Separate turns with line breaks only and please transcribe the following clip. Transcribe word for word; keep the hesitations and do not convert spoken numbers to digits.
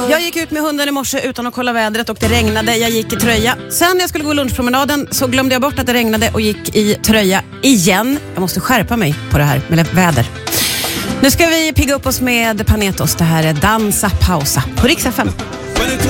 Jag gick ut med hunden i morse utan att kolla vädret och det regnade. Jag gick i tröja. Sen när jag skulle gå lunchpromenaden så glömde jag bort att det regnade och gick i tröja igen. Jag måste skärpa mig på det här med väder. Nu ska vi pigga upp oss med Panetos. Det här är Dansa Pausa på Rix F M.